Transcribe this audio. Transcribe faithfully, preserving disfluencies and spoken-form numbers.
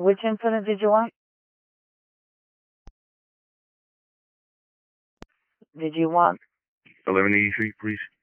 Which incident did you want? Did you want? eleven eighty-three, please.